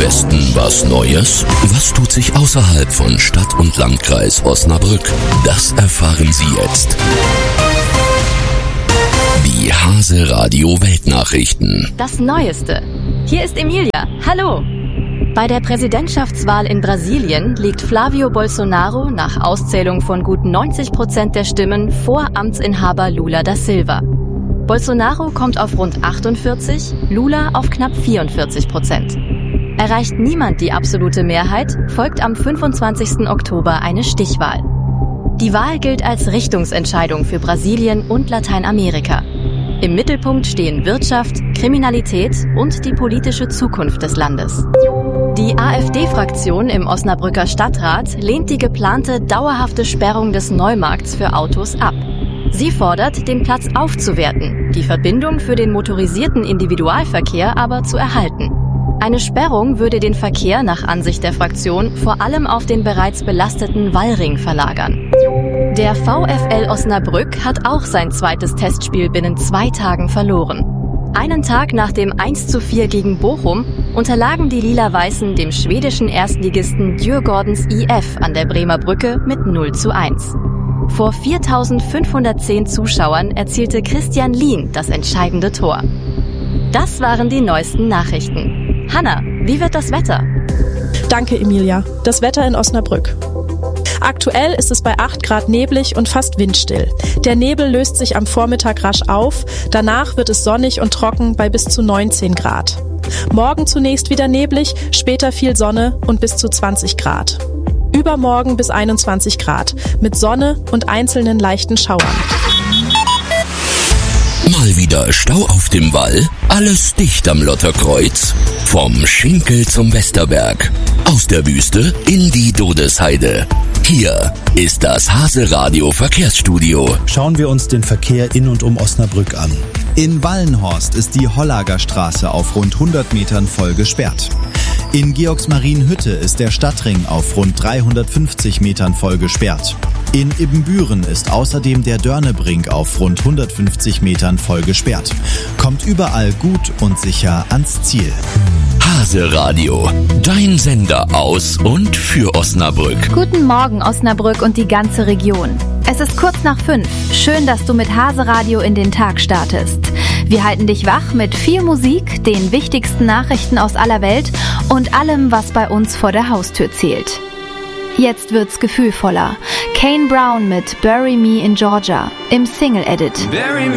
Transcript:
Westen was Neues? Was tut sich außerhalb von Stadt und Landkreis Osnabrück? Das erfahren Sie jetzt. Die Hase Radio Weltnachrichten. Das Neueste. Hier ist Emilia. Hallo. Bei der Präsidentschaftswahl in Brasilien liegt Flavio Bolsonaro nach Auszählung von gut 90% der Stimmen vor Amtsinhaber Lula da Silva. Bolsonaro kommt auf rund 48, Lula auf knapp 44%. Erreicht niemand die absolute Mehrheit, folgt am 25. Oktober eine Stichwahl. Die Wahl gilt als Richtungsentscheidung für Brasilien und Lateinamerika. Im Mittelpunkt stehen Wirtschaft, Kriminalität und die politische Zukunft des Landes. Die AfD-Fraktion im Osnabrücker Stadtrat lehnt die geplante dauerhafte Sperrung des Neumarkts für Autos ab. Sie fordert, den Platz aufzuwerten, die Verbindung für den motorisierten Individualverkehr aber zu erhalten. Eine Sperrung würde den Verkehr nach Ansicht der Fraktion vor allem auf den bereits belasteten Wallring verlagern. Der VfL Osnabrück hat auch sein zweites Testspiel binnen 2 Tagen verloren. Einen Tag nach dem 1:4 gegen Bochum unterlagen die Lila-Weißen dem schwedischen Erstligisten Djurgårdens IF an der Bremer Brücke mit 0:1. Vor 4.510 Zuschauern erzielte Christian Lien das entscheidende Tor. Das waren die neuesten Nachrichten. Hanna, wie wird das Wetter? Danke, Emilia. Das Wetter in Osnabrück. Aktuell ist es bei 8 Grad neblig und fast windstill. Der Nebel löst sich am Vormittag rasch auf, danach wird es sonnig und trocken bei bis zu 19 Grad. Morgen zunächst wieder neblig, später viel Sonne und bis zu 20 Grad. Übermorgen bis 21 Grad, mit Sonne und einzelnen leichten Schauern. Mal wieder Stau auf dem Wall? Alles dicht am Lotterkreuz? Vom Schinkel zum Westerberg. Aus der Wüste in die Dodesheide. Hier ist das Hase Radio Verkehrsstudio. Schauen wir uns den Verkehr in und um Osnabrück an. In Wallenhorst ist die Hollager Straße auf rund 100 Metern voll gesperrt. In Georgsmarienhütte ist der Stadtring auf rund 350 Metern voll gesperrt. In Ibbenbüren ist außerdem der Dörnebrink auf rund 150 Metern voll gesperrt. Kommt überall gut und sicher ans Ziel. Hase Radio, dein Sender aus und für Osnabrück. Guten Morgen Osnabrück und die ganze Region. Es ist kurz nach 5. Schön, dass du mit Hase Radio in den Tag startest. Wir halten dich wach mit viel Musik, den wichtigsten Nachrichten aus aller Welt und allem, was bei uns vor der Haustür zählt. Jetzt wird's gefühlvoller. Kane Brown mit Bury Me in Georgia im Single-Edit.